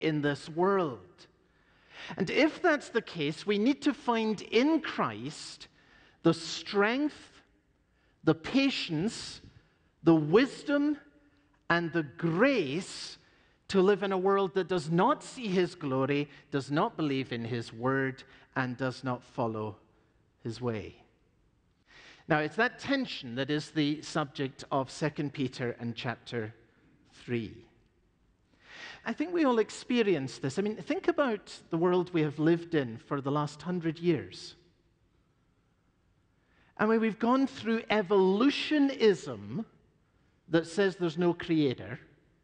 in this world. And if that's the case, we need to find in Christ the strength, the patience, the wisdom, and the grace to live in a world that does not see his glory, does not believe in his word, and does not follow his way. Now, it's that tension that is the subject of 2 Peter and chapter 3. I think we all experience this. I mean, think about the world we have lived in for the last 100 years. I mean, we've gone through evolutionism that says there's no creator.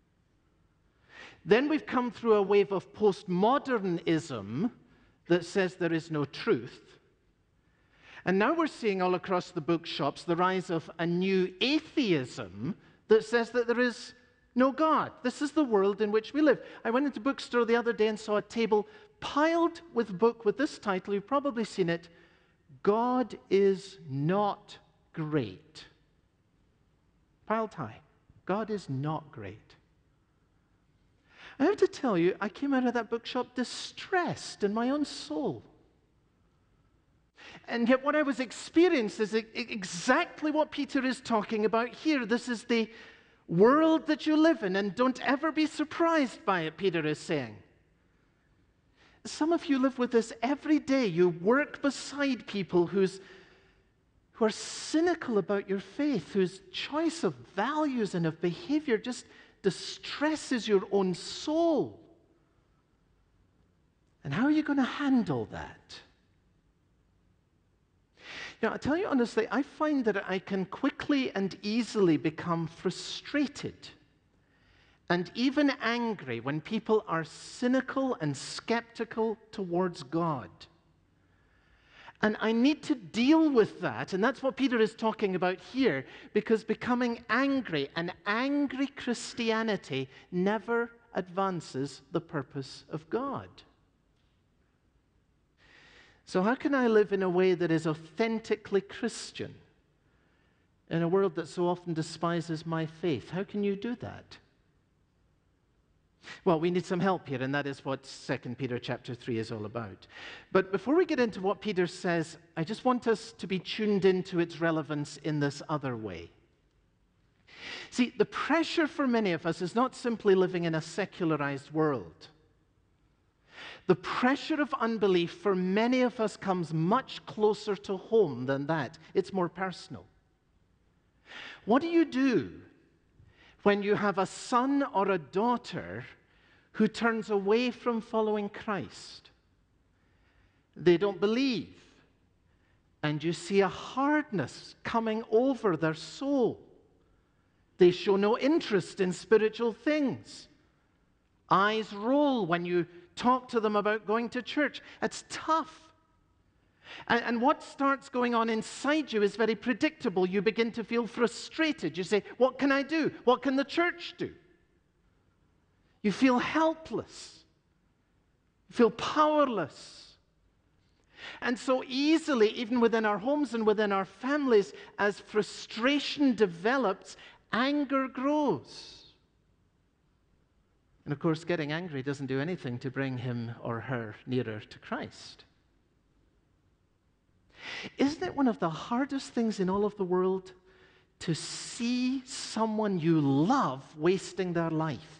Then we've come through a wave of postmodernism that says there is no truth. And now we're seeing all across the bookshops the rise of a new atheism that says that there is no God. This is the world in which we live. I went into a bookstore the other day and saw a table piled with a book with this title. You've probably seen it. God is not great. Piled high. God is not great. I have to tell you, I came out of that bookshop distressed in my own soul. And yet what I was experiencing is exactly what Peter is talking about here. This is the world that you live in, and don't ever be surprised by it, Peter is saying. Some of you live with this every day. You work beside people who are cynical about your faith, whose choice of values and of behavior just distresses your own soul. And how are you going to handle that? You know, I'll tell you honestly, I find that I can quickly and easily become frustrated and even angry when people are cynical and skeptical towards God. And I need to deal with that, and that's what Peter is talking about here, because becoming angry, an angry Christianity never advances the purpose of God. So how can I live in a way that is authentically Christian in a world that so often despises my faith? How can you do that? Well, we need some help here, and that is what 2 Peter chapter 3 is all about. But before we get into what Peter says, I just want us to be tuned into its relevance in this other way. See, the pressure for many of us is not simply living in a secularized world. The pressure of unbelief for many of us comes much closer to home than that. It's more personal. What do you do when you have a son or a daughter who turns away from following Christ? They don't believe, and you see a hardness coming over their soul. They show no interest in spiritual things. Eyes roll when you talk to them about going to church. It's tough. And what starts going on inside you is very predictable. You begin to feel frustrated. You say, what can I do? What can the church do? You feel helpless. You feel powerless. And so easily, even within our homes and within our families, as frustration develops, anger grows. And of course, getting angry doesn't do anything to bring him or her nearer to Christ. Isn't it one of the hardest things in all of the world to see someone you love wasting their life?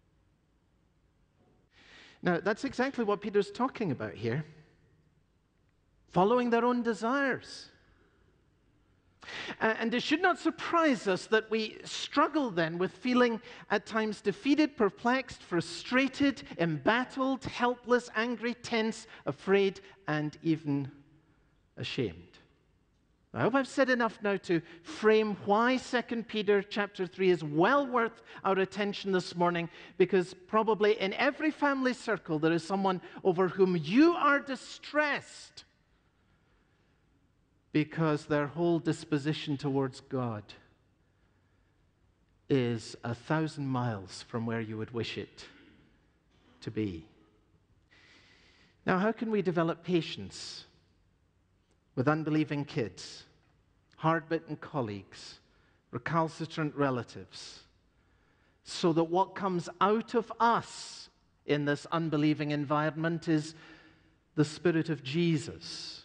Now, that's exactly what Peter's talking about here. Following their own desires. And it should not surprise us that we struggle then with feeling at times defeated, perplexed, frustrated, embattled, helpless, angry, tense, afraid, and even ashamed. I hope I've said enough now to frame why 2 Peter chapter 3 is well worth our attention this morning, because probably in every family circle there is someone over whom you are distressed because their whole disposition towards God is 1,000 miles from where you would wish it to be. Now, how can we develop patience with unbelieving kids, hard-bitten colleagues, recalcitrant relatives, so that what comes out of us in this unbelieving environment is the Spirit of Jesus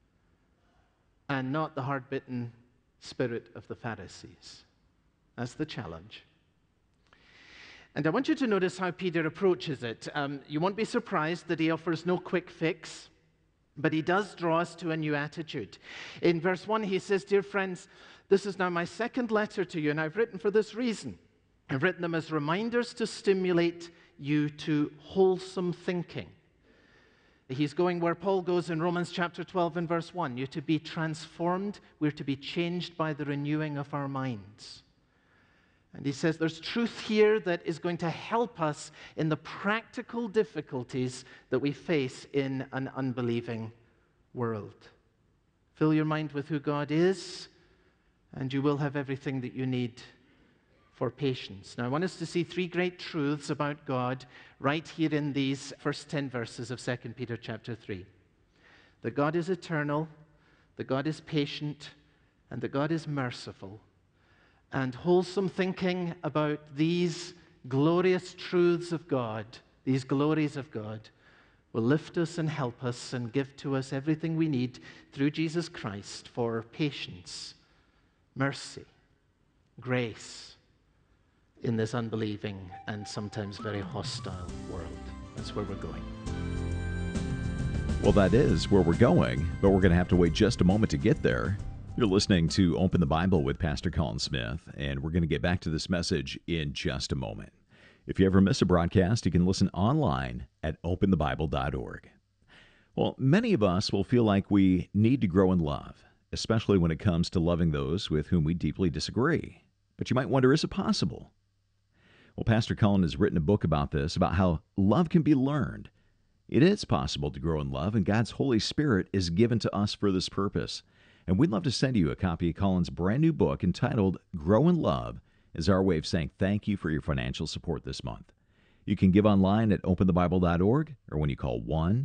and not the hard-bitten spirit of the Pharisees. That's the challenge. And I want you to notice how Peter approaches it. You won't be surprised that he offers no quick fix, but he does draw us to a new attitude. In verse 1, he says, "Dear friends, this is now my second letter to you, and I've written for this reason. I've written them as reminders to stimulate you to wholesome thinking." He's going where Paul goes in Romans chapter 12 and verse 1. You're to be transformed. We're to be changed by the renewing of our minds. And he says there's truth here that is going to help us in the practical difficulties that we face in an unbelieving world. Fill your mind with who God is, and you will have everything that you need for patience. Now, I want us to see three great truths about God right here in these first 10 verses of 2 Peter chapter 3. That God is eternal, that God is patient, and that God is merciful. And wholesome thinking about these glorious truths of God, these glories of God, will lift us and help us and give to us everything we need through Jesus Christ for patience, mercy, grace in this unbelieving and sometimes very hostile world. That's where we're going. Well, that is where we're going, but we're going to have to wait just a moment to get there. You're listening to Open the Bible with Pastor Colin Smith, and we're going to get back to this message in just a moment. If you ever miss a broadcast, you can listen online at openthebible.org. Well, many of us will feel like we need to grow in love, especially when it comes to loving those with whom we deeply disagree. But you might wonder, is it possible? Well, Pastor Colin has written a book about this, about how love can be learned. It is possible to grow in love, and God's Holy Spirit is given to us for this purpose. And we'd love to send you a copy of Colin's brand new book entitled Grow in Love, as our way of saying thank you for your financial support this month. You can give online at openthebible.org or when you call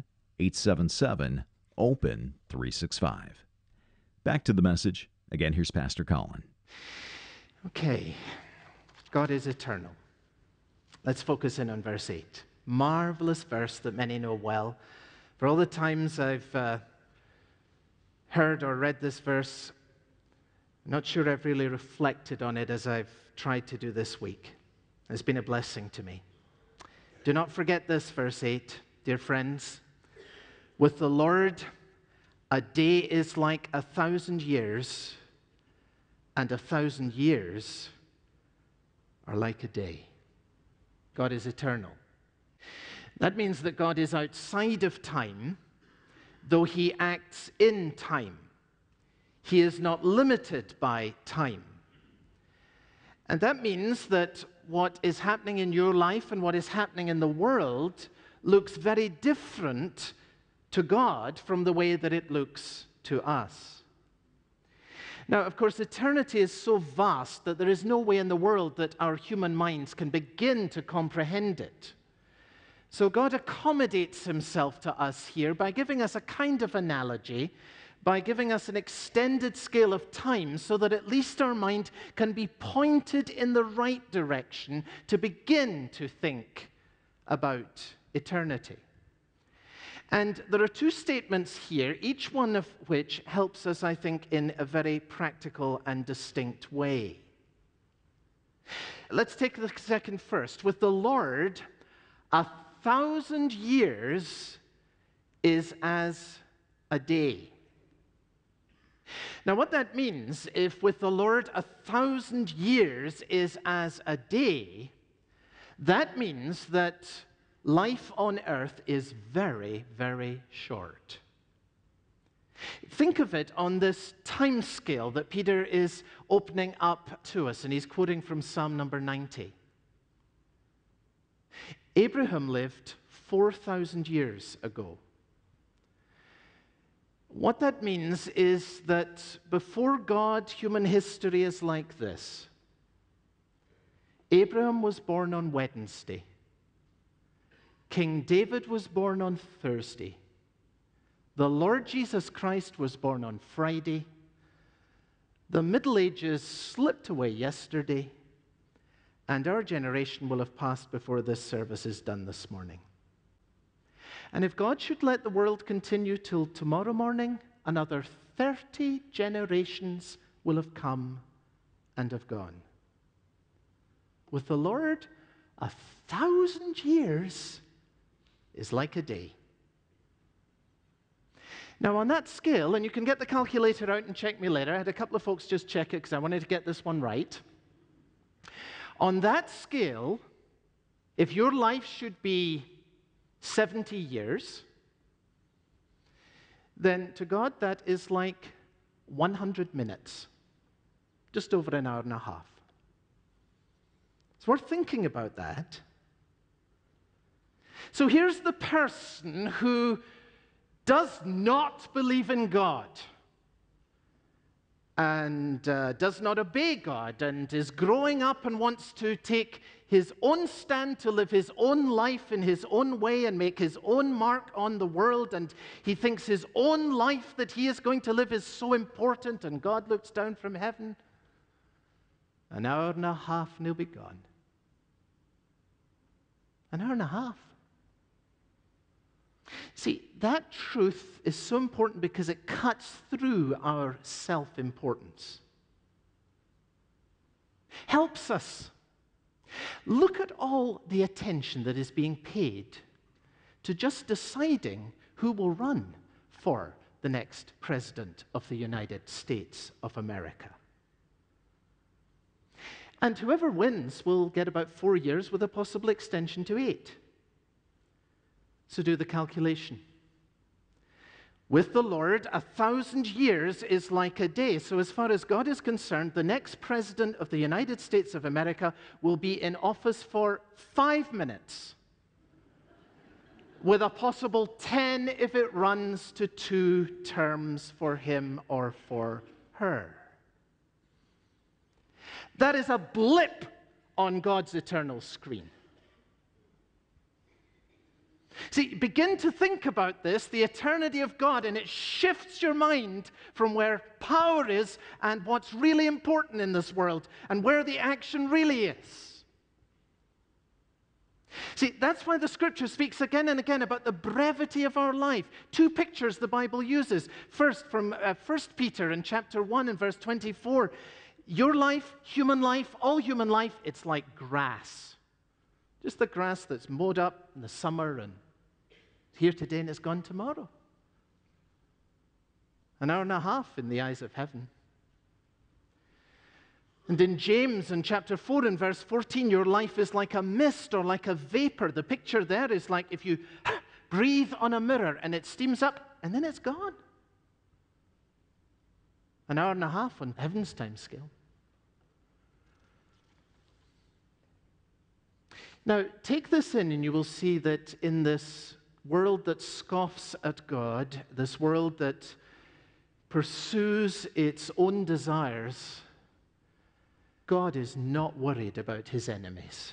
1-877-OPEN-365. Back to the message. Again, here's Pastor Colin. Okay, God is eternal. Let's focus in on verse 8. Marvelous verse that many know well. For all the times I've heard or read this verse, I'm not sure I've really reflected on it as I've tried to do this week. It's been a blessing to me. Do not forget this, verse 8, dear friends. With the Lord, a day is like 1,000 years, and 1,000 years are like a day. God is eternal. That means that God is outside of time, though he acts in time. He is not limited by time. And that means that what is happening in your life and what is happening in the world looks very different to God from the way that it looks to us. Now, of course, eternity is so vast that there is no way in the world that our human minds can begin to comprehend it. So God accommodates himself to us here by giving us a kind of analogy, by giving us an extended scale of time so that at least our mind can be pointed in the right direction to begin to think about eternity. And there are two statements here, each one of which helps us, I think, in a very practical and distinct way. Let's take the second first. With the Lord, 1,000 years is as a day. Now, what that means, if with the Lord 1,000 years is as a day, that means that life on earth is very, very short. Think of it on this time scale that Peter is opening up to us, and he's quoting from Psalm number 90. Abraham lived 4,000 years ago. What that means is that before God, human history is like this. Abraham was born on Wednesday. King David was born on Thursday. The Lord Jesus Christ was born on Friday. The Middle Ages slipped away yesterday. and our generation will have passed before this service is done this morning. And if God should let the world continue till tomorrow morning, another 30 generations will have come and have gone. With the Lord, 1,000 years is like a day. Now, on that scale, and you can get the calculator out and check me later. I had a couple of folks just check it because I wanted to get this one right. On that scale, if your life should be 70 years, then to God that is like 100 minutes, just over an hour and a half. It's worth thinking about that. So here's the person who does not believe in God and does not obey God and is growing up and wants to take his own stand to live his own life in his own way and make his own mark on the world, and he thinks his own life that he is going to live is so important, and God looks down from heaven. An hour and a half and he'll be gone. An hour and a half. See, that truth is so important because it cuts through our self-importance. Helps us. Look at all the attention that is being paid to just deciding who will run for the next president of the United States of America. And whoever wins will get about 4 years with a possible extension to 8. So do the calculation. With the Lord, 1,000 years is like a day. So as far as God is concerned, the next president of the United States of America will be in office for 5 minutes, with a possible 10 if it runs to 2 terms for him or for her. That is a blip on God's eternal screen. See, begin to think about this, the eternity of God, and it shifts your mind from where power is and what's really important in this world and where the action really is. See, that's why the Scripture speaks again and again about the brevity of our life. 2 pictures the Bible uses. First, from 1 Peter in chapter 1 and verse 24. Your life, all human life, it's like grass. Just the grass that's mowed up in the summer and here today and it's gone tomorrow. An hour and a half in the eyes of heaven. And in James in chapter 4 and verse 14, your life is like a mist or like a vapor. The picture there is like if you breathe on a mirror and it steams up and then it's gone. An hour and a half on heaven's time scale. Now, take this in and you will see that in this world that scoffs at God, this world that pursues its own desires, God is not worried about his enemies.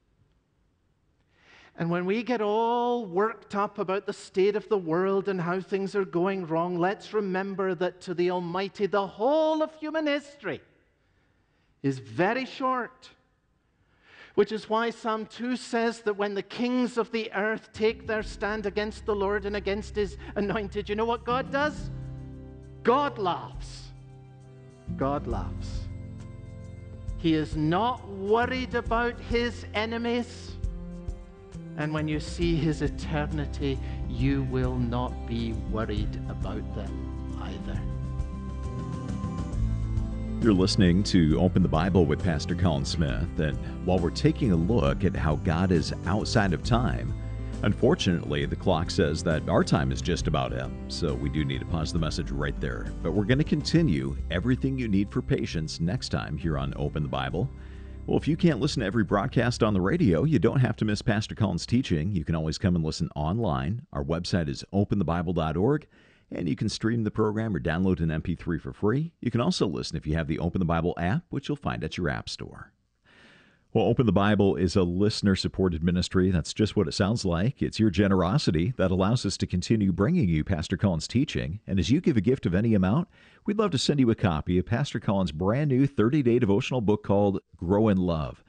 And when we get all worked up about the state of the world and how things are going wrong, let's remember that to the Almighty, the whole of human history is very short. Which is why Psalm 2 says that when the kings of the earth take their stand against the Lord and against his anointed, you know what God does? God laughs. God laughs. He is not worried about his enemies. And when you see his eternity, you will not be worried about them either. You're listening to Open the Bible with Pastor Colin Smith, and while we're taking a look at how God is outside of time, unfortunately, the clock says that our time is just about up, so we do need to pause the message right there. But we're going to continue everything you need for patience next time here on Open the Bible. Well, if you can't listen to every broadcast on the radio, you don't have to miss Pastor Colin's teaching. You can always come and listen online. Our website is openthebible.org. And you can stream the program or download an MP3 for free. You can also listen if you have the Open the Bible app, which you'll find at your app store. Well, Open the Bible is a listener-supported ministry. That's just what it sounds like. It's your generosity that allows us to continue bringing you Pastor Colin's teaching. And as you give a gift of any amount, we'd love to send you a copy of Pastor Colin's brand new 30-day devotional book called Grow in Love.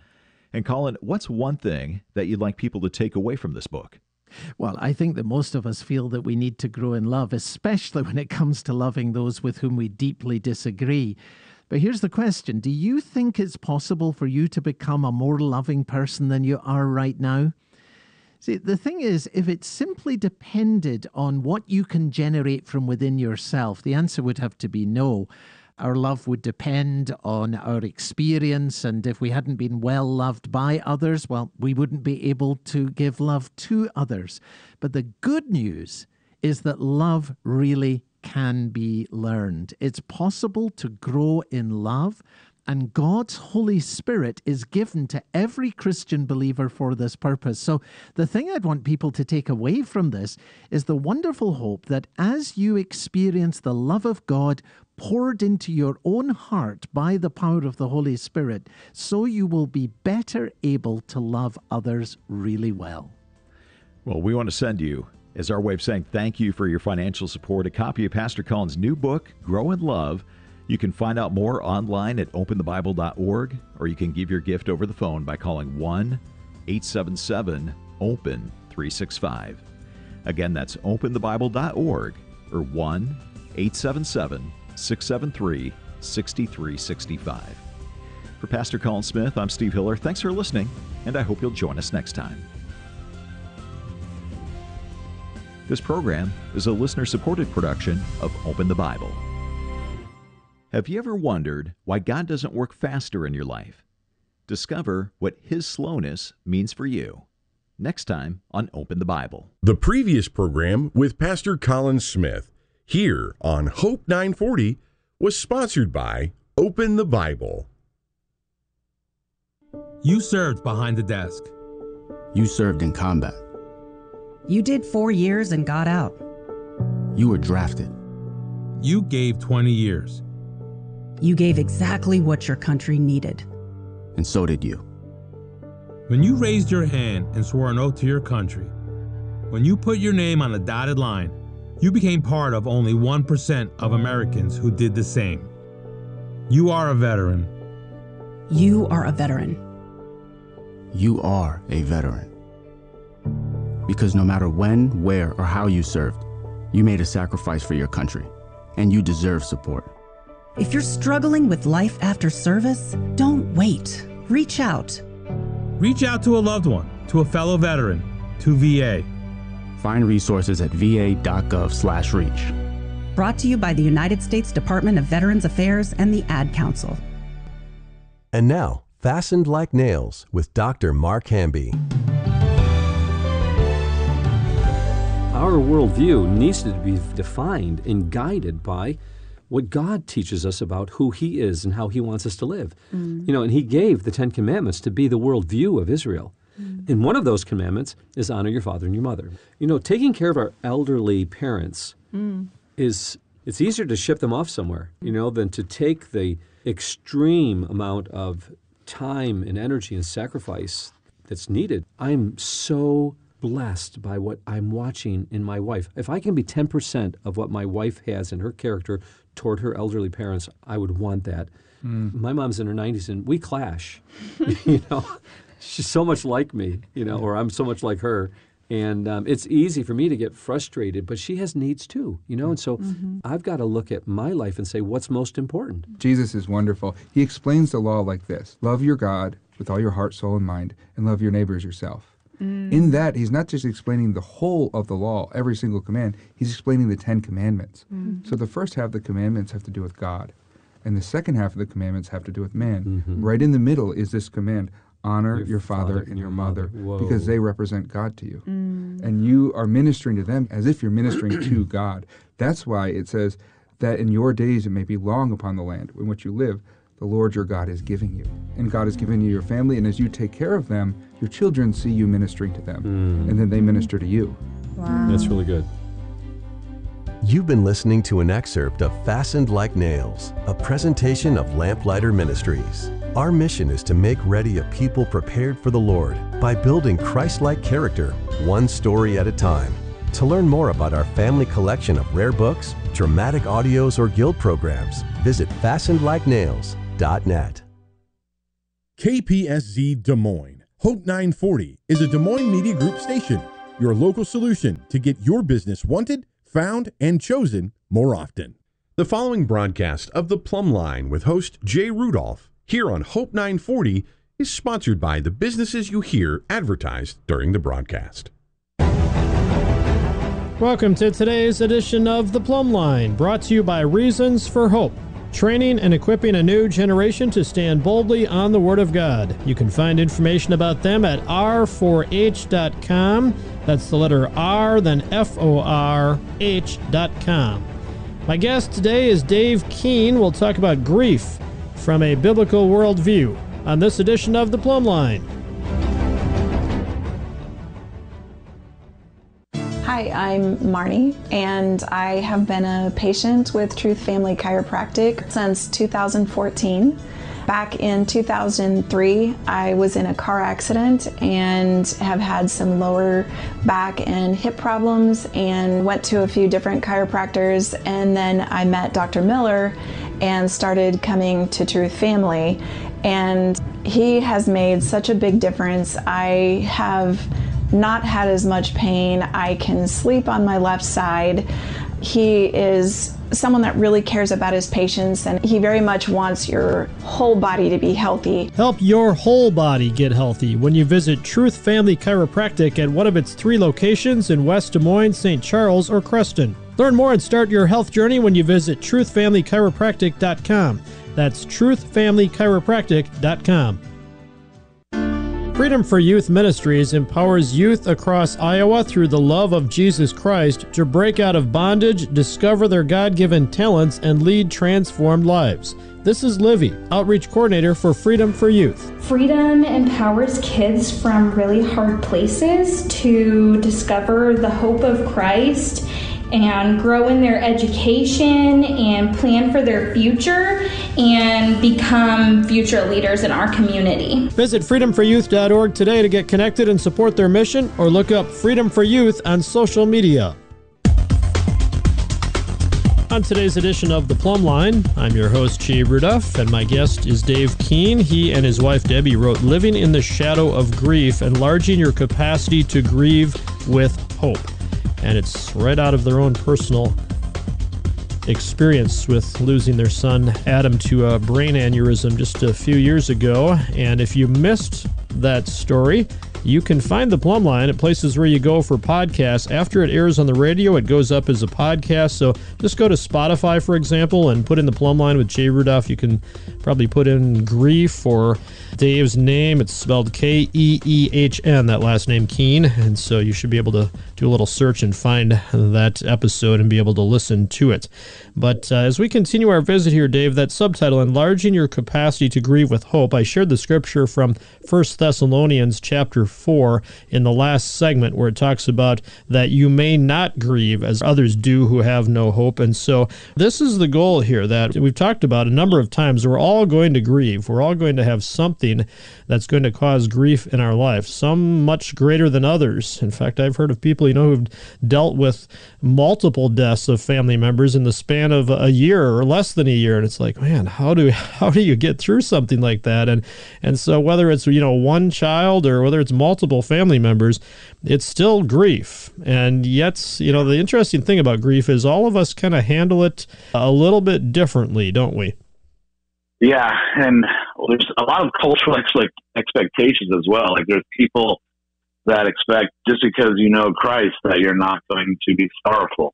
And Colin, what's one thing that you'd like people to take away from this book? Well, I think that most of us feel that we need to grow in love, especially when it comes to loving those with whom we deeply disagree. But here's the question. Do you think it's possible for you to become a more loving person than you are right now? See, the thing is, if it simply depended on what you can generate from within yourself, the answer would have to be no. Our love would depend on our experience, and if we hadn't been well loved by others, well, we wouldn't be able to give love to others. But the good news is that love really can be learned. It's possible to grow in love, and God's Holy Spirit is given to every Christian believer for this purpose. So the thing I'd want people to take away from this is the wonderful hope that as you experience the love of God poured into your own heart by the power of the Holy Spirit, so you will be better able to love others really well. Well, we want to send you, as our way of saying thank you for your financial support, a copy of Pastor Colin's new book, Grow in Love. You can find out more online at openthebible.org, or you can give your gift over the phone by calling 1-877-OPEN-365. Again, that's openthebible.org or 1-877-673-6365. For Pastor Colin Smith, I'm Steve Hiller. Thanks for listening, and I hope you'll join us next time. This program is a listener-supported production of Open the Bible. Have you ever wondered why God doesn't work faster in your life? Discover what His slowness means for you. Next time on Open the Bible. The previous program with Pastor Colin Smith here on Hope 940 was sponsored by Open the Bible. You served behind the desk. You served in combat. You did 4 years and got out. You were drafted. You gave 20 years. You gave exactly what your country needed. And so did you. When you raised your hand and swore an oath to your country, when you put your name on a dotted line, you became part of only 1% of Americans who did the same. You are a veteran. You are a veteran. You are a veteran. Because no matter when, where, or how you served, you made a sacrifice for your country, and you deserve support. If you're struggling with life after service, don't wait. Reach out. Reach out to a loved one, to a fellow veteran, to VA. Find resources at va.gov/reach. Brought to you by the United States Department of Veterans Affairs and the Ad Council. And now, Fastened Like Nails with Dr. Mark Hamby. Our worldview needs to be defined and guided by what God teaches us about who He is and how He wants us to live. You know, and He gave the 10 Commandments to be the worldview of Israel. And one of those commandments is honor your father and your mother. You know, taking care of our elderly parents it's easier to ship them off somewhere, you know, than to take the extreme amount of time and energy and sacrifice that's needed. I'm so blessed by what I'm watching in my wife. If I can be 10% of what my wife has in her character toward her elderly parents, I would want that. My mom's in her 90s, and we clash. You know, she's so much like me, you know, or I'm so much like her. And it's easy for me to get frustrated, but she has needs too, you know, and so I've got to look at my life and say, what's most important? Jesus is wonderful. He explains the law like this: love your God with all your heart, soul, and mind, and love your neighbor as yourself. In that, he's not just explaining the whole of the law, every single command, he's explaining the 10 Commandments. So the first half of the commandments have to do with God, and the second half of the commandments have to do with man. Right in the middle is this command: honor your father and your mother, because they represent God to you. And you are ministering to them as if you're ministering to God. That's why it says that in your days it may be long upon the land in which you live, the Lord your God is giving you. And God has given you your family, and as you take care of them, your children see you ministering to them, and then they minister to you. Wow. That's really good. You've been listening to an excerpt of Fastened Like Nails, a presentation of Lamplighter Ministries. Our mission is to make ready a people prepared for the Lord by building Christ-like character, one story at a time. To learn more about our family collection of rare books, dramatic audios, or guild programs, visit fastenedlikenails.net. KPSZ Des Moines. Hope 940 is a Des Moines Media Group station, your local solution to get your business wanted, found, and chosen more often. The following broadcast of The Plumb Line with host Jay Rudolph here on Hope 940 is sponsored by the businesses you hear advertised during the broadcast. Welcome to today's edition of The Plumb Line, brought to you by Reasons for Hope, training and equipping a new generation to stand boldly on the Word of God. You can find information about them at r4h.com. That's the letter R, then FORH.com. My guest today is Dave Keene. We'll talk about grief from a biblical worldview on this edition of The Plumb Line. Hi, I'm Marnie, and I have been a patient with Truth Family Chiropractic since 2014. Back in 2003, I was in a car accident and have had some lower back and hip problems and went to a few different chiropractors, and then I met Dr. Miller and started coming to Truth Family, and he has made such a big difference. I have not had as much pain. I can sleep on my left side. He is someone that really cares about his patients, and he very much wants your whole body to be healthy. Help your whole body get healthy when you visit Truth Family Chiropractic at one of its 3 locations in West Des Moines, St. Charles, or Creston. Learn more and start your health journey when you visit truthfamilychiropractic.com. That's truthfamilychiropractic.com. Freedom for Youth Ministries empowers youth across Iowa through the love of Jesus Christ to break out of bondage, discover their God-given talents, and lead transformed lives. This is Livy, Outreach Coordinator for Freedom for Youth. Freedom empowers kids from really hard places to discover the hope of Christ and grow in their education and plan for their future and become future leaders in our community. Visit freedomforyouth.org today to get connected and support their mission, or look up Freedom for Youth on social media. On today's edition of The Plumb Line, I'm your host, Jay Rudolph, and my guest is Dave Keene. He and his wife, Debbie, wrote Living in the Shadow of Grief, Enlarging Your Capacity to Grieve with Hope. And it's right out of their own personal experience with losing their son Adam to a brain aneurysm just a few years ago. And if you missed that story, you can find The Plumb Line at places where you go for podcasts. After it airs on the radio, it goes up as a podcast. So just go to Spotify, for example, and put in The Plumb Line with Jay Rudolph. You can probably put in grief or Dave's name. It's spelled Keehn, that last name, Keene. And so you should be able to do a little search and find that episode and be able to listen to it. But as we continue our visit here, Dave, that subtitle, Enlarging Your Capacity to Grieve with Hope, I shared the scripture from 1 Thessalonians chapter 4 in the last segment, where it talks about that you may not grieve as others do who have no hope. And so this is the goal here that we've talked about a number of times. We're all going to grieve. We're all going to have something that's going to cause grief in our life, some much greater than others. In fact, I've heard of people, who've dealt with multiple deaths of family members in the span of a year or less than a year. And it's like, man, how do you get through something like that? And so whether it's, one child or whether it's multiple family members, it's still grief. And yet, the interesting thing about grief is all of us kind of handle it a little bit differently, don't we? Yeah, and there's a lot of cultural expectations as well. Like there's people that expect just because you know Christ that you're not going to be sorrowful.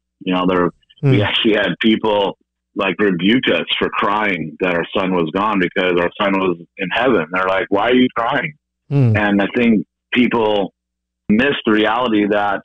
We actually had people rebuke us for crying that our son was gone because our son was in heaven. They're like, "Why are you crying?" And I think people miss the reality that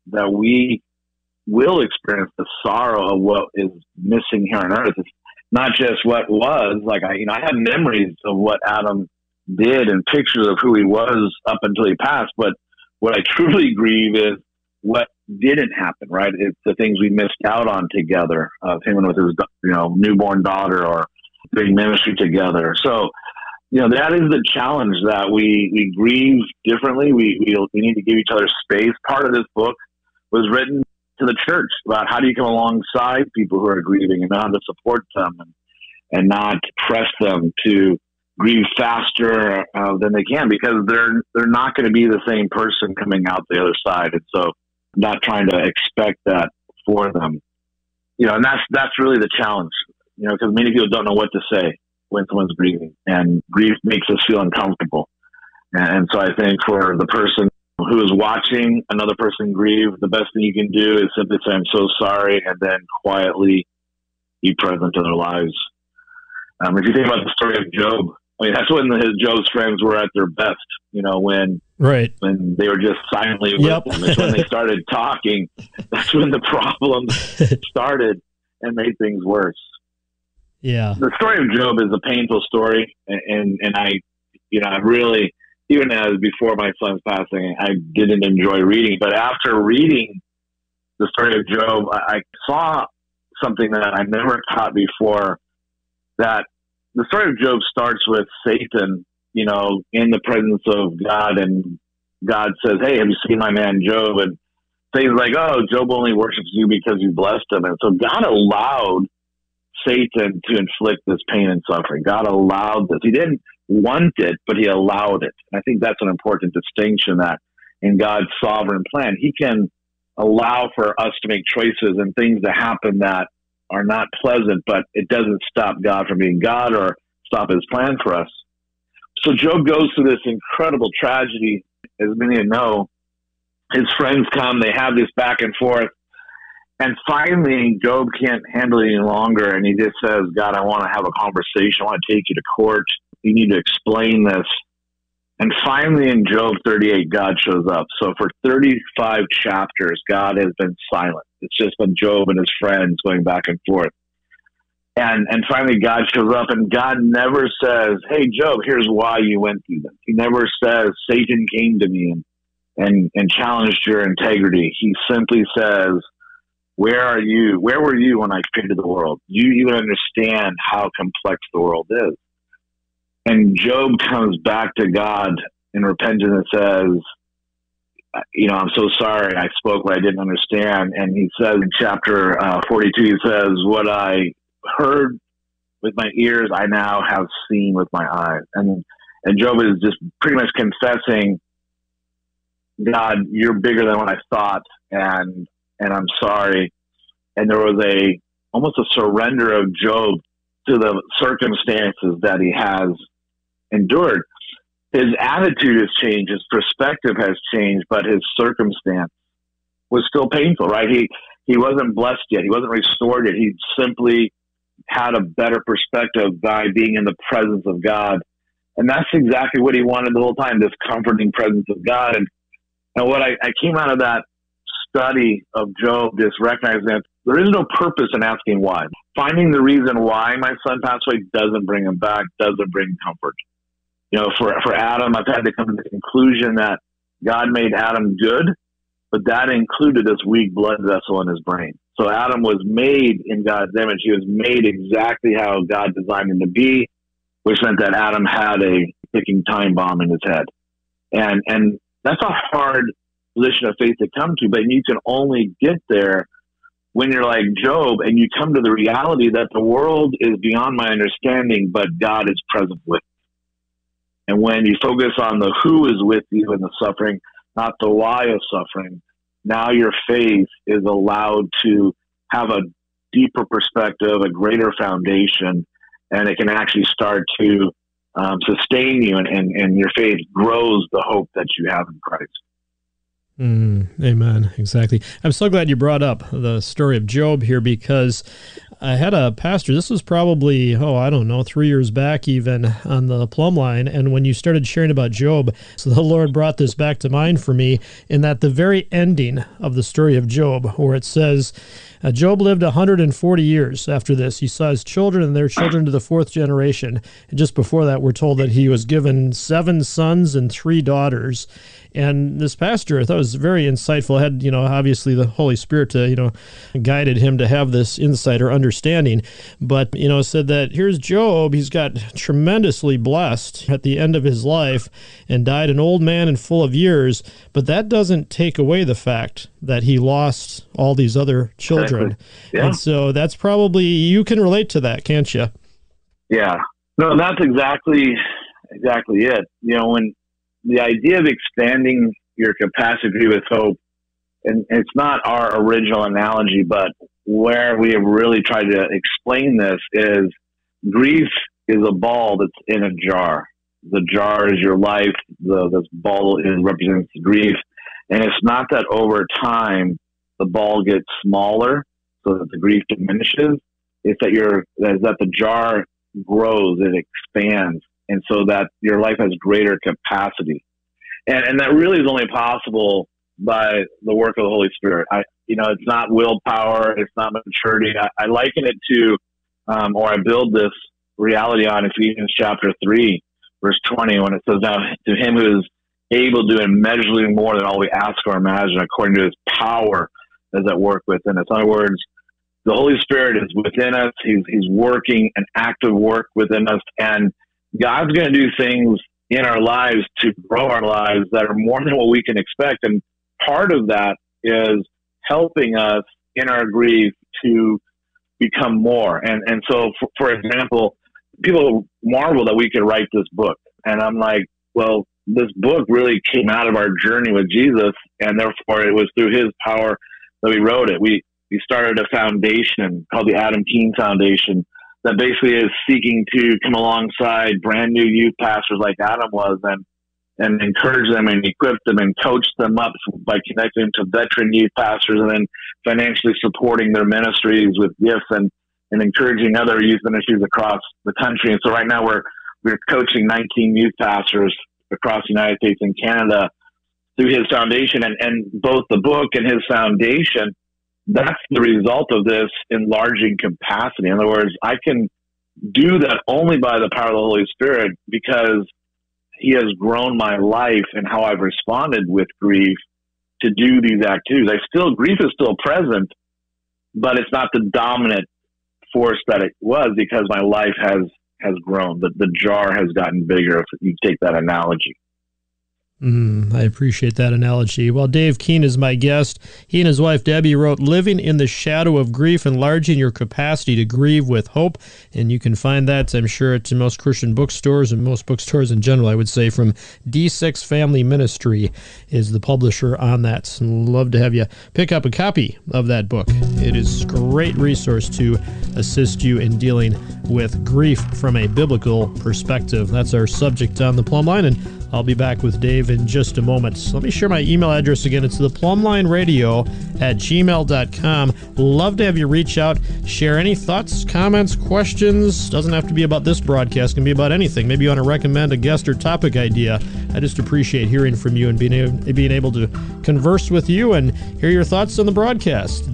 we will experience the sorrow of what is missing here on earth. It's not just what was. I have memories of what Adam did and pictures of who he was up until he passed, but what I truly grieve is what didn't happen, right? It's the things we missed out on together, of him with his, newborn daughter, or doing ministry together. So, that is the challenge, that we grieve differently. We need to give each other space. Part of this book was written to the church about how do you come alongside people who are grieving and how to support them and not press them to grieve faster than they can, because they're not going to be the same person coming out the other side. And so I'm not trying to expect that for them, and that's really the challenge, because many people don't know what to say when someone's grieving, and grief makes us feel uncomfortable. And so I think for the person who is watching another person grieve, the best thing you can do is simply say, I'm so sorry, and then quietly be present in their lives. If you think about the story of Job, I mean, that's when Job's friends were at their best, when they were just silently with him. It's when they started talking, that's when the problems started and made things worse. Yeah. The story of Job is a painful story, and I really, even as before my son's passing, I didn't enjoy reading. But after reading the story of Job, I saw something that I never caught before, that the story of Job starts with Satan, in the presence of God, and God says, hey, have you seen my man Job? And Satan's like, oh, Job only worships you because you blessed him. And so God allowed Satan to inflict this pain and suffering. God allowed this. He didn't want it, but he allowed it. And I think that's an important distinction, that in God's sovereign plan, he can allow for us to make choices and things to happen that are not pleasant, but it doesn't stop God from being God or stop his plan for us. So Job goes through this incredible tragedy. As many of you know, his friends come, they have this back and forth, and finally Job can't handle it any longer, and he just says, God, I want to have a conversation. I want to take you to court. You need to explain this. And finally in Job 38, God shows up. So for 35 chapters, God has been silent. It's just been Job and his friends going back and forth. And finally God shows up, and God never says, hey, Job, here's why you went through this. He never says, Satan came to me and challenged your integrity. He simply says, where are you? Where were you when I created the world? Do you even understand how complex the world is? And Job comes back to God in repentance and says, I'm so sorry I spoke what I didn't understand. And he says in chapter 42, he says, what I heard with my ears, I now have seen with my eyes. And Job is just pretty much confessing, God, you're bigger than what I thought, and I'm sorry. And there was almost a surrender of Job to the circumstances that he has endured. His attitude has changed, his perspective has changed, but his circumstance was still painful, right? He wasn't blessed yet. He wasn't restored yet. He simply had a better perspective by being in the presence of God. And that's exactly what he wanted the whole time, this comforting presence of God. And what I came out of that study of Job, just recognizing that there is no purpose in asking why. Finding the reason why my son passed away doesn't bring him back, doesn't bring comfort. For Adam, I've had to come to the conclusion that God made Adam good, but that included this weak blood vessel in his brain. So Adam was made in God's image. He was made exactly how God designed him to be, which meant that Adam had a ticking time bomb in his head. And that's a hard position of faith to come to, but you can only get there when you're like Job and you come to the reality that the world is beyond my understanding, but God is present with you. And when you focus on the who is with you in the suffering, not the why of suffering, now your faith is allowed to have a deeper perspective, a greater foundation, and it can actually start to sustain you, and your faith grows the hope that you have in Christ. Amen. Exactly. I'm so glad you brought up the story of Job here, because I had a pastor, this was probably, 3 years back even, on the Plumb Line, and when you started sharing about Job, so the Lord brought this back to mind for me, in that the very ending of the story of Job, where it says, Job lived 140 years after this. He saw his children and their children to the fourth generation. And just before that, we're told that he was given 7 sons and 3 daughters. And this pastor, I thought, was very insightful. Had, obviously the Holy Spirit, guided him to have this insight or understanding. But, said that here's Job. He's got tremendously blessed at the end of his life and died an old man and full of years. But that doesn't take away the fact that he lost all these other children. Yeah. And so that's probably, you can relate to that, can't you? Yeah. No, that's exactly it. When the idea of expanding your capacity with hope, and it's not our original analogy, but where we have really tried to explain this is grief is a ball that's in a jar. The jar is your life. This ball represents grief. And it's not that over time the ball gets smaller so that the grief diminishes. It's that the jar grows, it expands, and so that your life has greater capacity. And that really is only possible by the work of the Holy Spirit. It's not willpower, it's not maturity. I liken it to, or I build this reality on Ephesians chapter 3, verse 20, when it says, "Now to him who is able to do immeasurably more than all we ask or imagine, according to his power is at work within us." In other words, the Holy Spirit is within us. He's working an active work within us, and God's going to do things in our lives to grow our lives that are more than what we can expect. And part of that is helping us in our grief to become more. And so, for example, people marvel that we could write this book. And I'm like, well, this book really came out of our journey with Jesus, and therefore it was through his power that we wrote it. We started a foundation called the Adam Keene Foundation that basically is seeking to come alongside brand new youth pastors like Adam was and encourage them and equip them and coach them up by connecting to veteran youth pastors and then financially supporting their ministries with gifts and encouraging other youth ministries across the country. And so right now we're coaching 19 youth pastors across the United States and Canada through his foundation, and both the book and his foundation, that's the result of this enlarging capacity. In other words, I can do that only by the power of the Holy Spirit because he has grown my life and how I've responded with grief to do these activities. Grief is still present, but it's not the dominant force that it was because my life has grown. The jar has gotten bigger, if you take that analogy. I appreciate that analogy. Well, Dave Keene is my guest. He and his wife, Debbie, wrote Living in the Shadow of Grief, Enlarging Your Capacity to Grieve with Hope. And you can find that, I'm sure, at most Christian bookstores and most bookstores in general, I would say, from D6 Family Ministry is the publisher on that. And love to have you pick up a copy of that book. It is a great resource to assist you in dealing with grief from a biblical perspective. That's our subject on the Plumb Line, and I'll be back with Dave in just a moment. So let me share my email address again. It's theplumlineradio@gmail.com. Love to have you reach out, share any thoughts, comments, questions. Doesn't have to be about this broadcast. It can be about anything. Maybe you want to recommend a guest or topic idea. I just appreciate hearing from you and being able to converse with you and hear your thoughts on the broadcast.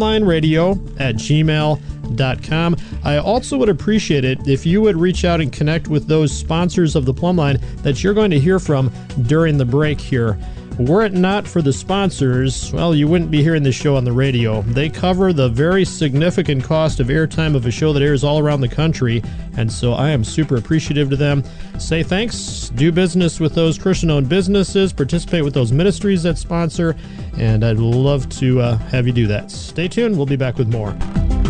theplumlineradio@gmail.com. I also would appreciate it if you would reach out and connect with those sponsors of the Plumb Line that you're going to hear from during the break here. Were it not for the sponsors, well, you wouldn't be hearing this show on the radio. They cover the very significant cost of airtime of a show that airs all around the country, and so I am super appreciative to them. Say thanks, do business with those Christian-owned businesses, participate with those ministries that sponsor, and I'd love to have you do that. Stay tuned. We'll be back with more.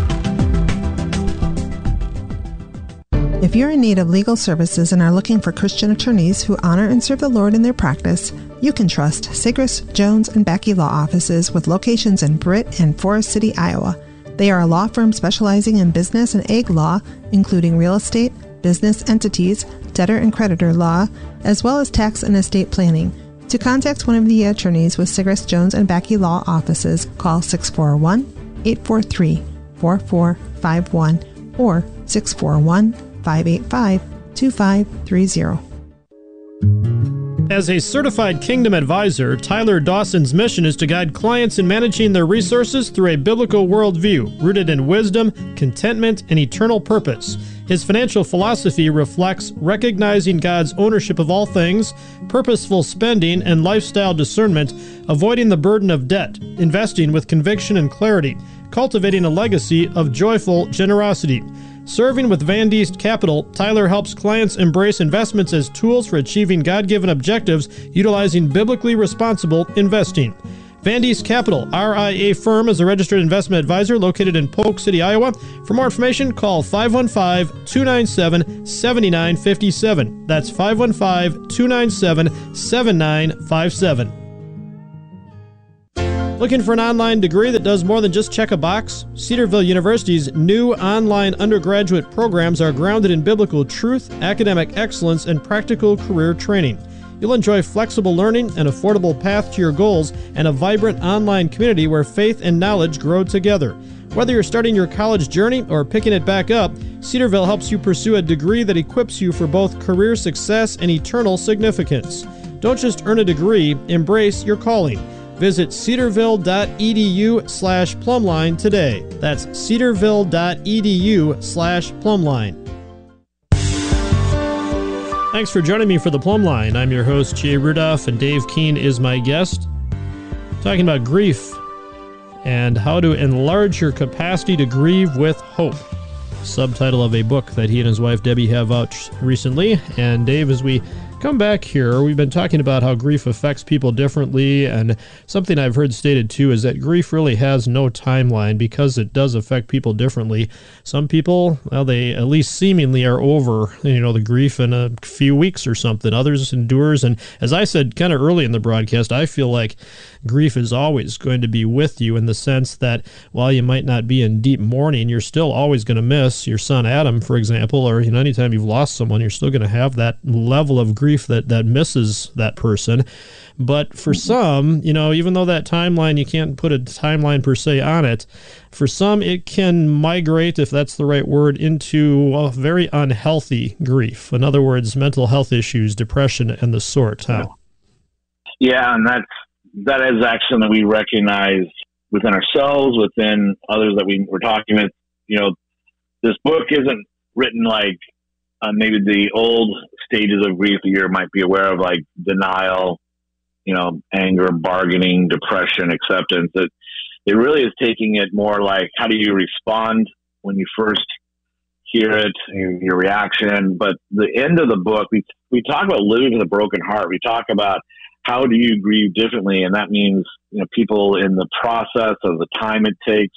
If you're in need of legal services and are looking for Christian attorneys who honor and serve the Lord in their practice, you can trust Sigris, Jones, and Becky Law Offices with locations in Britt and Forest City, Iowa. They are a law firm specializing in business and ag law, including real estate, business entities, debtor and creditor law, as well as tax and estate planning. To contact one of the attorneys with Sigris, Jones, and Becky Law Offices, call 641-843-4451 or 641-585-2530. As a certified Kingdom advisor, Tyler Dawson's mission is to guide clients in managing their resources through a biblical worldview rooted in wisdom, contentment, and eternal purpose. His financial philosophy reflects recognizing God's ownership of all things, purposeful spending, and lifestyle discernment, avoiding the burden of debt, investing with conviction and clarity, cultivating a legacy of joyful generosity. Serving with Van Diest Capital, Tyler helps clients embrace investments as tools for achieving God-given objectives utilizing biblically responsible investing. Van Dees Capital, RIA firm, is a registered investment advisor located in Polk City, Iowa. For more information, call 515-297-7957. That's 515-297-7957. Looking for an online degree that does more than just check a box? Cedarville University's new online undergraduate programs are grounded in biblical truth, academic excellence, and practical career training. You'll enjoy flexible learning, an affordable path to your goals, and a vibrant online community where faith and knowledge grow together. Whether you're starting your college journey or picking it back up, Cedarville helps you pursue a degree that equips you for both career success and eternal significance. Don't just earn a degree, embrace your calling. Visit cedarville.edu/plumline today. That's cedarville.edu/plumline. Thanks for joining me for the Plumb Line. I'm your host, Jay Rudolph, and Dave Keene is my guest. Talking about grief and how to enlarge your capacity to grieve with hope. Subtitle of a book that he and his wife Debbie have out recently. And Dave, as we come back here, we've been talking about how grief affects people differently, and something I've heard stated too is that grief really has no timeline because it does affect people differently. Some people, well, they at least seemingly are over, the grief in a few weeks or something. Others endures, and as I said kind of early in the broadcast, I feel like grief is always going to be with you in the sense that while you might not be in deep mourning, you're still always going to miss your son Adam, for example, or anytime you've lost someone, you're still going to have that level of grief that misses that person. But for some, even though that timeline, you can't put a timeline per se on it, for some it can migrate, if that's the right word, into a very unhealthy grief. In other words, mental health issues, depression, and the sort. Huh? Yeah, and that is actually that we recognize within ourselves, within others that we're talking with. This book isn't written like maybe the old stages of grief that you might be aware of, like denial, anger, bargaining, depression, acceptance. It really is taking it more like, how do you respond when you first hear it, your reaction. But the end of the book, we talk about living with a broken heart. We talk about how do you grieve differently, and that means people in the process of the time it takes.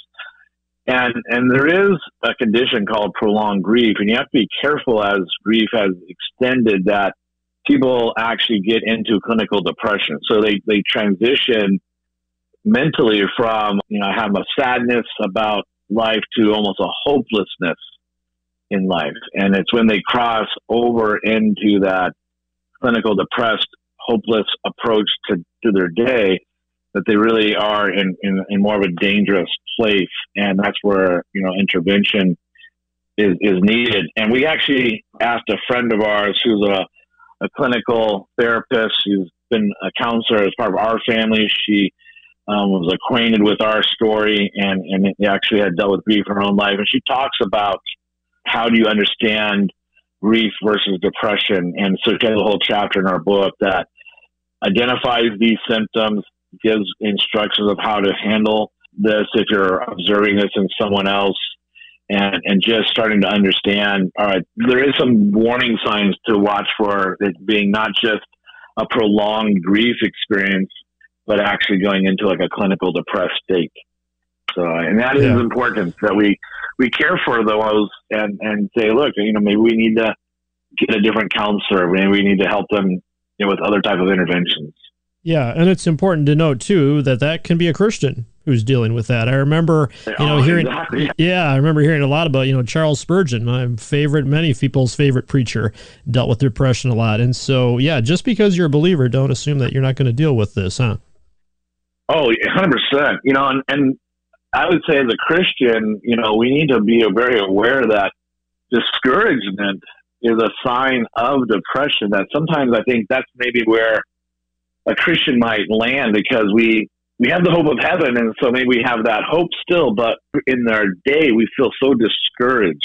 And there is a condition called prolonged grief, and you have to be careful as grief has extended that people actually get into clinical depression. So they transition mentally from, have a sadness about life to almost a hopelessness in life. And it's when they cross over into that clinical depressed, hopeless approach to their day that they really are in more of a dangerous place. And that's where, intervention is needed. And we actually asked a friend of ours who's a clinical therapist. She's been a counselor as part of our family. She was acquainted with our story and actually had dealt with grief in her own life. And she talks about how do you understand grief versus depression. And so she has a whole chapter in our book that identifies these symptoms, gives instructions of how to handle this if you're observing this in someone else, and just starting to understand, all right, there is some warning signs to watch for it being not just a prolonged grief experience, but actually going into like a clinical depressed state. So, and that is important that we care for those and say, look, maybe we need to get a different counselor. Maybe we need to help them with other type of interventions. Yeah, and it's important to note too that can be a Christian who's dealing with that. I remember, hearing, exactly. I remember hearing a lot about, Charles Spurgeon, many people's favorite preacher, dealt with depression a lot. And so, just because you're a believer, don't assume that you're not going to deal with this, huh? Oh, 100%. And I would say as a Christian, we need to be very aware that discouragement is a sign of depression. That sometimes I think that's maybe where a Christian might land, because we have the hope of heaven, and so maybe we have that hope still, but in our day we feel so discouraged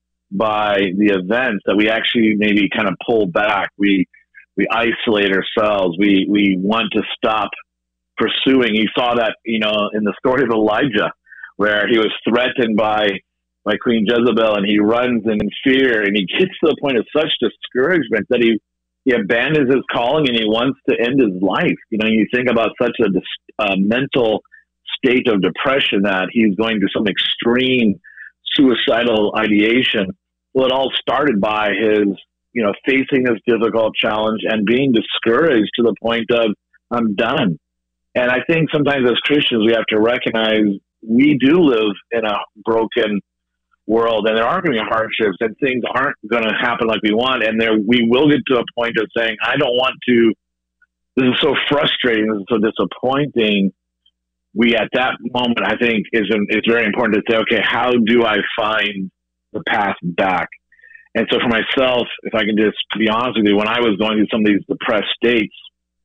by the events that we actually maybe kind of pull back. We isolate ourselves. We want to stop pursuing. You saw that, in the story of Elijah, where he was threatened by Queen Jezebel, and he runs in fear, and he gets to the point of such discouragement that he he abandons his calling and he wants to end his life. You know, you think about such a mental state of depression that he's going to some extreme suicidal ideation. Well, it all started by his, you know, facing this difficult challenge and being discouraged to the point of, I'm done. And I think sometimes as Christians, we have to recognize we do live in a broken world, and there are going to be hardships, and things aren't going to happen like we want. And we will get to a point of saying, I don't want to, this is so frustrating, this is so disappointing. We, at that moment, I think it's very important to say, okay, how do I find the path back? And so for myself, if I can just be honest with you, when I was going through some of these depressed states,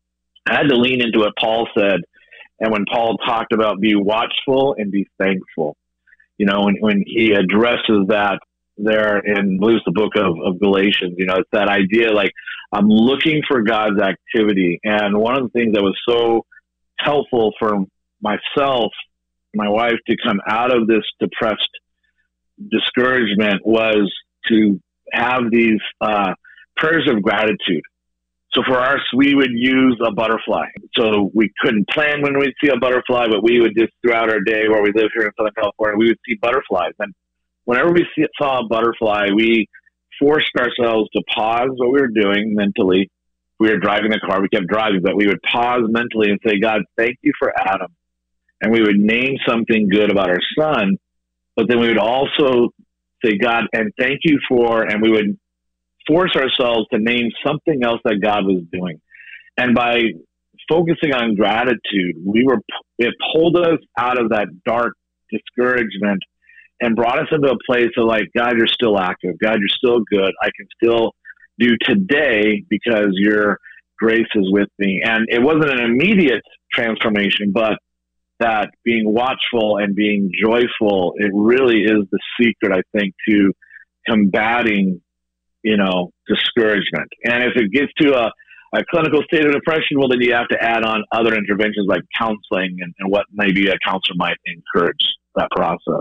I had to lean into what Paul said. And when Paul talked about be watchful and be thankful, you know, when he addresses that there in, I believe it's the book of Galatians, you know, it's that idea, like, I'm looking for God's activity. And one of the things that was so helpful for myself, my wife, to come out of this depressed discouragement was to have these prayers of gratitude. So for us, we would use a butterfly. So we couldn't plan when we'd see a butterfly, but we would just, throughout our day where we live here in Southern California, we would see butterflies. And whenever we saw a butterfly, we forced ourselves to pause what we were doing mentally. We were driving the car, we kept driving, but we would pause mentally and say, God, thank you for Adam. And we would name something good about our son, but then we would also say, God, and thank you for, and we would force ourselves to name something else that God was doing. And by focusing on gratitude, it pulled us out of that dark discouragement and brought us into a place of like, God, you're still active. God, you're still good. I can still do today because your grace is with me. And it wasn't an immediate transformation, but that being watchful and being joyful, it really is the secret, I think, to combating, you know, discouragement. And if it gets to a clinical state of depression, well, then you have to add on other interventions like counseling and what maybe a counselor might encourage that process.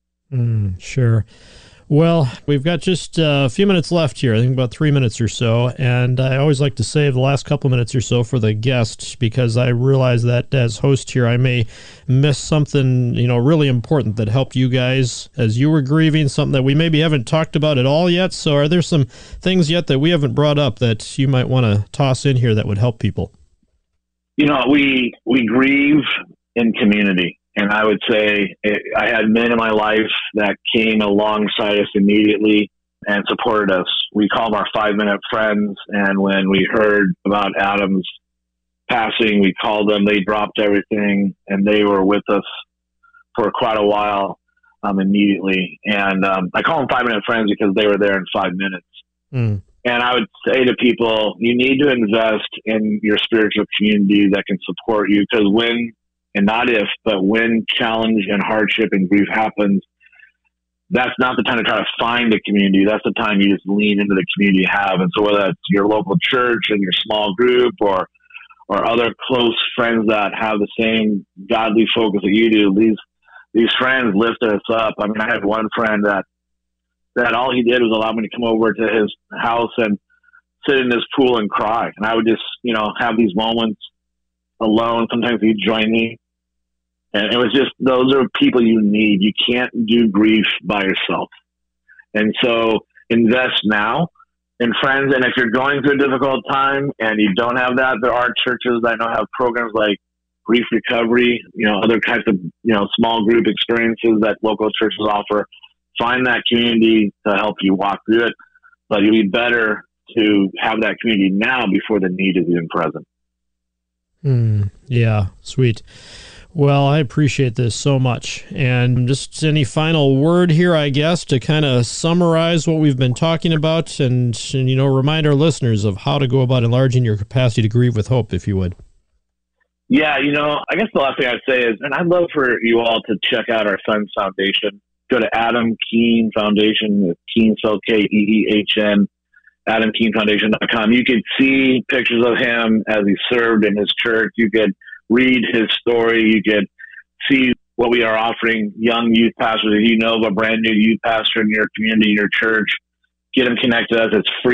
Sure. Well, we've got just a few minutes left here, I think about 3 minutes or so, and I always like to save the last couple minutes or so for the guest because I realize that as host here, I may miss something, you know, really important that helped you guys as you were grieving, something that we maybe haven't talked about at all yet. So are there some things yet that we haven't brought up that you might want to toss in here that would help people? You know, we grieve in community. And I would say I had men in my life that came alongside us immediately and supported us. We call them our 5-minute friends. And when we heard about Adam's passing, we called them. They dropped everything, and they were with us for quite a while immediately. And I call them 5-minute friends because they were there in 5 minutes. And I would say to people, you need to invest in your spiritual community that can support you, because when, and not if, but when challenge and hardship and grief happens, that's not the time to try to find a community. That's the time you just lean into the community you have. And so whether that's your local church and your small group or other close friends that have the same godly focus that you do, these friends lifted us up. I mean, I had one friend that all he did was allow me to come over to his house and sit in his pool and cry. And I would just, you know, have these moments alone. Sometimes he'd join me. And it was just, those are people you need. You can't do grief by yourself. And so invest now in friends. And if you're going through a difficult time and you don't have that, there are churches that I know have programs like grief recovery, you know, other kinds of, you know, small group experiences that local churches offer. Find that community to help you walk through it. But it'd be better to have that community now before the need is even present. Yeah, sweet. Well, I appreciate this so much. And just any final word here, I guess, to kind of summarize what we've been talking about and, you know, remind our listeners of how to go about enlarging your capacity to grieve with hope, if you would. Yeah, you know, I guess the last thing I'd say is, and I'd love for you all to check out our son's foundation. Go to Adam Keene Foundation, Keene spelled K-E-E-H-N, AdamKeeneFoundation.com. You could see pictures of him as he served in his church. You could read his story. You could see what we are offering young youth pastors. If you know of a brand new youth pastor in your community, in your church, get him connected to us. It's free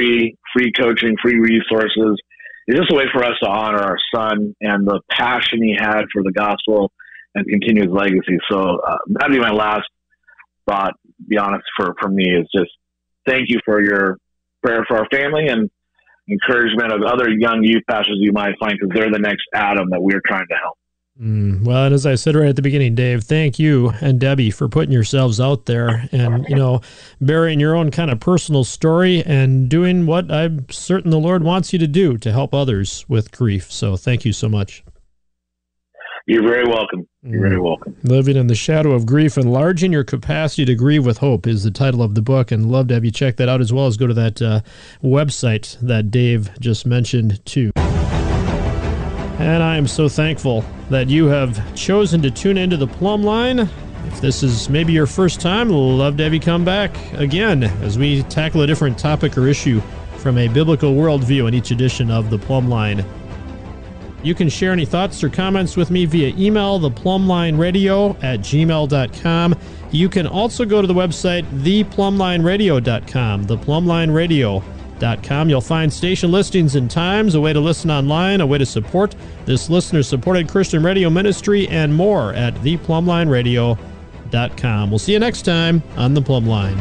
free coaching, free resources. It's just a way for us to honor our son and the passion he had for the gospel and continue his legacy. So that'd be my last thought, to be honest, for me, is just thank you for your prayer for our family and encouragement of other young youth pastors you might find, because they're the next Adam that we're trying to help. Well, and as I said right at the beginning, Dave, thank you and Debbie for putting yourselves out there and, bearing your own kind of personal story and doing what I'm certain the Lord wants you to do to help others with grief. So thank you so much. You're very welcome. You're very welcome. Living in the Shadow of Grief, Enlarging Your Capacity to Grieve with Hope is the title of the book, and love to have you check that out, as well as go to that website that Dave just mentioned too. And I am so thankful that you have chosen to tune into the Plumb Line. If this is maybe your first time, love to have you come back again as we tackle a different topic or issue from a biblical worldview in each edition of the Plumb Line. You can share any thoughts or comments with me via email, theplumblineradio@gmail.com. You can also go to the website, theplumblineradio.com, theplumblineradio.com. You'll find station listings and times, a way to listen online, a way to support this listener-supported Christian radio ministry, and more at theplumblineradio.com. We'll see you next time on The Plumb Line.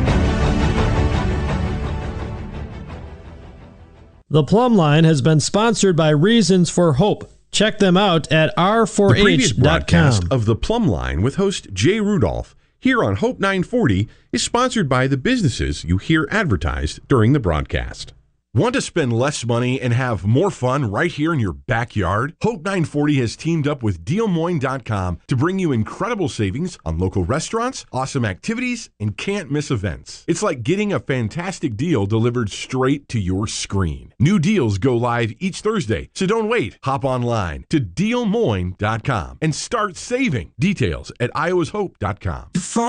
The Plumb Line has been sponsored by Reasons for Hope. Check them out at r4h.com. The previous broadcast of The Plumb Line with host Jay Rudolph here on Hope 940 is sponsored by the businesses you hear advertised during the broadcast. Want to spend less money and have more fun right here in your backyard? Hope 940 has teamed up with DealMoine.com to bring you incredible savings on local restaurants, awesome activities, and can't-miss events. It's like getting a fantastic deal delivered straight to your screen. New deals go live each Thursday, so don't wait. Hop online to DealMoine.com and start saving. Details at iowashope.com.